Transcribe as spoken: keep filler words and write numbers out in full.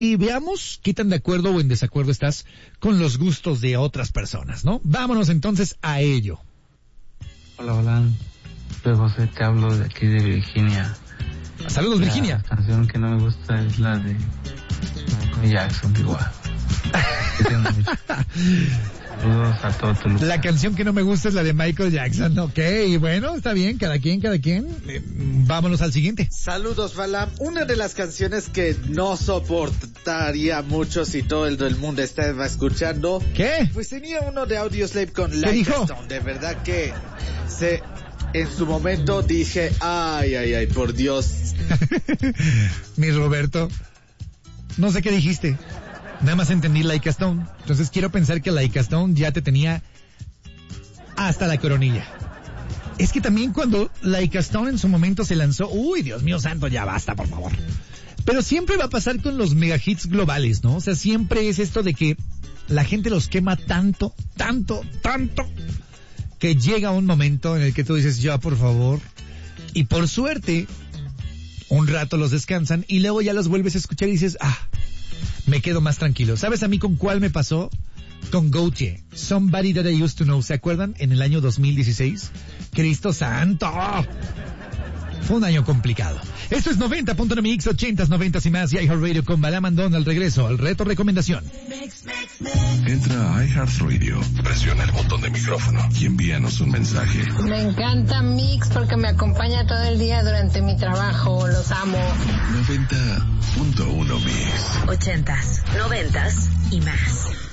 y veamos qué tan de acuerdo o en desacuerdo estás con los gustos de otras personas, ¿no? Vámonos entonces a ello. Hola, hola. Soy José, te hablo de aquí de Virginia. Saludos, la Virginia. La canción que no me gusta es la de Michael Jackson, igual. Saludos a todo Toluca. La canción que no me gusta es la de Michael Jackson. Ok, bueno, está bien, cada quien, cada quien. Eh, vámonos al siguiente. Saludos, Balam. Una de las canciones que no soportaría mucho si todo el, el mundo estaba escuchando. ¿Qué? Pues tenía uno de Audioslave con ¿Qué Like dijo? a Stone. De verdad que se... En su momento dije, ay, ay, ay, por Dios. Mi Roberto, no sé qué dijiste. Nada más entendí Like a Stone. Entonces quiero pensar que Like a Stone ya te tenía hasta la coronilla. Es que también cuando Like a Stone en su momento se lanzó, uy, Dios mío santo, ya basta, por favor. Pero siempre va a pasar con los mega hits globales, ¿no? O sea, siempre es esto de que la gente los quema tanto, tanto, tanto, que llega un momento en el que tú dices, ya, por favor. Y por suerte, un rato los descansan y luego ya los vuelves a escuchar y dices, ah, me quedo más tranquilo. ¿Sabes a mí con cuál me pasó? Con Gautier, Somebody That I Used to Know. ¿Se acuerdan? En el año dos mil dieciséis. ¡Cristo santo! Fue un año complicado. Esto es noventa punto nueve X, ochentas, noventas y más, y iHeartRadio con Balamandón al regreso, al reto recomendación. Entra a iHeartRadio, presiona el botón de micrófono y envíanos un mensaje. Me encanta Mix porque me acompaña todo el día durante mi trabajo, los amo. noventa punto uno Mix. Ochentas, noventas y más.